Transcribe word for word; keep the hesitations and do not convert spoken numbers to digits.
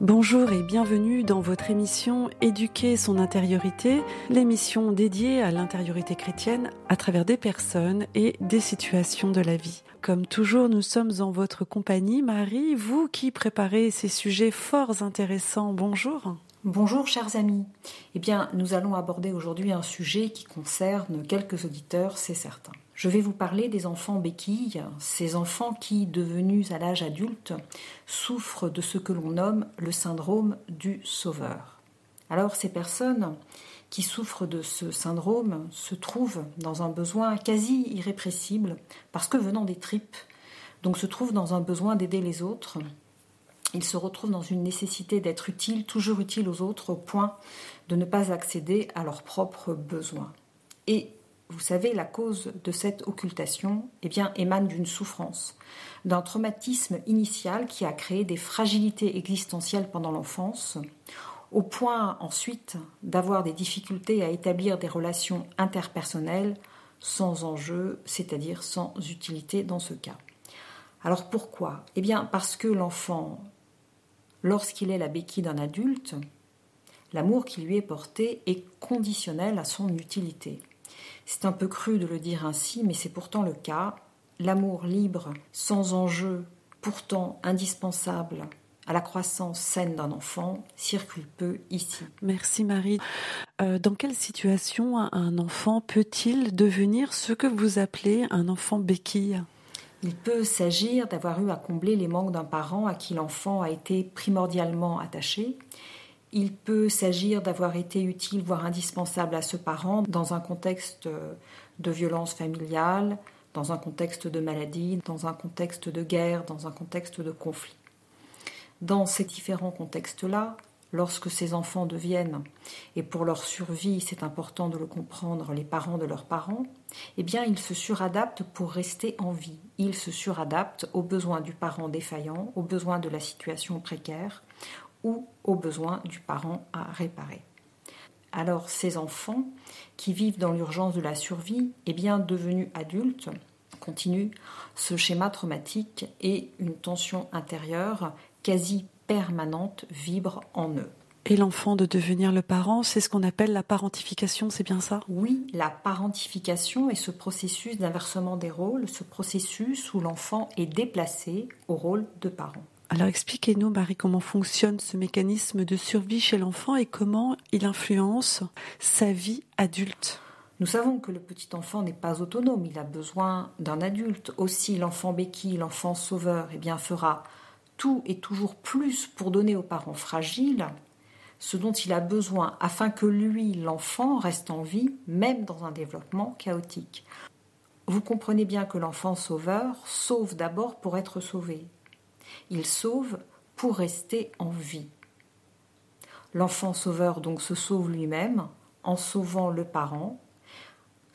Bonjour et bienvenue dans votre émission Éduquer son intériorité, l'émission dédiée à l'intériorité chrétienne à travers des personnes et des situations de la vie. Comme toujours, nous sommes en votre compagnie, Marie, vous qui préparez ces sujets fort intéressants. Bonjour. Bonjour chers amis. Eh bien, nous allons aborder aujourd'hui un sujet qui concerne quelques auditeurs, c'est certain. Je vais vous parler des enfants béquilles, ces enfants qui, devenus à l'âge adulte, souffrent de ce que l'on nomme le syndrome du sauveur. Alors, ces personnes qui souffrent de ce syndrome se trouvent dans un besoin quasi irrépressible, parce que venant des tripes, donc se trouvent dans un besoin d'aider les autres. Ils se retrouvent dans une nécessité d'être utiles, toujours utiles aux autres, au point de ne pas accéder à leurs propres besoins. Et vous savez, la cause de cette occultation eh bien, émane d'une souffrance, d'un traumatisme initial qui a créé des fragilités existentielles pendant l'enfance, au point ensuite d'avoir des difficultés à établir des relations interpersonnelles sans enjeu, c'est-à-dire sans utilité dans ce cas. Alors pourquoi ? Eh bien parce que l'enfant, lorsqu'il est la béquille d'un adulte, l'amour qui lui est porté est conditionnel à son utilité. C'est un peu cru de le dire ainsi, mais c'est pourtant le cas. L'amour libre, sans enjeu, pourtant indispensable à la croissance saine d'un enfant, circule peu ici. Merci Marie. Euh, dans quelle situation un enfant peut-il devenir ce que vous appelez un enfant béquille ? Il peut s'agir d'avoir eu à combler les manques d'un parent à qui l'enfant a été primordialement attaché. Il peut s'agir d'avoir été utile, voire indispensable à ce parent dans un contexte de violence familiale, dans un contexte de maladie, dans un contexte de guerre, dans un contexte de conflit. Dans ces différents contextes-là, lorsque ces enfants deviennent, et pour leur survie, c'est important de le comprendre, les parents de leurs parents, eh bien, ils se suradaptent pour rester en vie. Ils se suradaptent aux besoins du parent défaillant, aux besoins de la situation précaire ou aux besoins du parent à réparer. Alors, ces enfants qui vivent dans l'urgence de la survie, eh bien, devenus adultes, continuent ce schéma traumatique et une tension intérieure quasi permanente vibre en eux. Et l'enfant de devenir le parent, c'est ce qu'on appelle la parentification, c'est bien ça ? Oui, la parentification est ce processus d'inversement des rôles, ce processus où l'enfant est déplacé au rôle de parent. Alors expliquez-nous, Marie, comment fonctionne ce mécanisme de survie chez l'enfant et comment il influence sa vie adulte. Nous savons que le petit enfant n'est pas autonome, il a besoin d'un adulte. Aussi, l'enfant béquille, l'enfant sauveur, eh bien, fera tout et toujours plus pour donner aux parents fragiles ce dont il a besoin afin que lui, l'enfant, reste en vie, même dans un développement chaotique. Vous comprenez bien que l'enfant sauveur sauve d'abord pour être sauvé. Il sauve pour rester en vie. L'enfant sauveur donc se sauve lui-même en sauvant le parent